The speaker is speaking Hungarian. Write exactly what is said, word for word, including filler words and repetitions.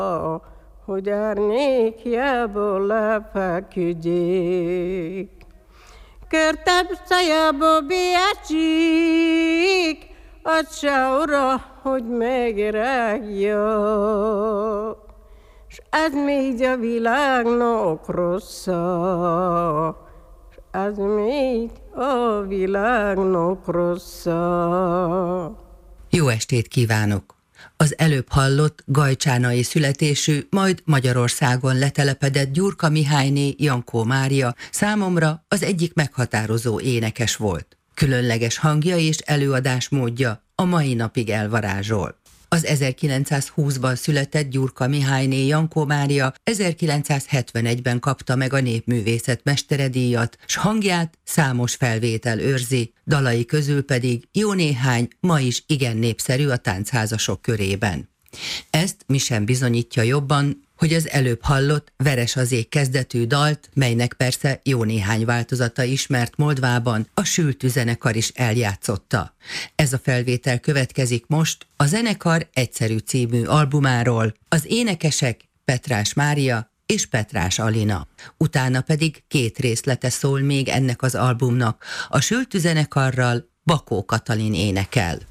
hogy árnyékjából lefeküdjék. Körtebb szájába biácsik, adsa ura, hogy megrágja. S ez még a világnak rossza, s ez még a világnak rossza. Jó estét kívánok! Az előbb hallott gajcsánai születésű, majd Magyarországon letelepedett Gyurka Mihályné Jankó Mária számomra az egyik meghatározó énekes volt. Különleges hangja és előadásmódja a mai napig elvarázsol. Az ezerkilencszázhúszban született Gyurka Mihályné Jankó Mária ezerkilencszázhetvenegyben kapta meg a Népművészet Mesteredíjat, s hangját számos felvétel őrzi, dalai közül pedig jó néhány ma is igen népszerű a táncházasok körében. Ezt mi sem bizonyítja jobban, hogy az előbb hallott Veres az ég kezdetű dalt, melynek persze jó néhány változata ismert Moldvában, a Sültű zenekar is eljátszotta. Ez a felvétel következik most a zenekar Egyszerű című albumáról, az énekesek Petrás Mária és Petrás Alina. Utána pedig két részlete szól még ennek az albumnak, a Sültű zenekarral Bakó Katalin énekel.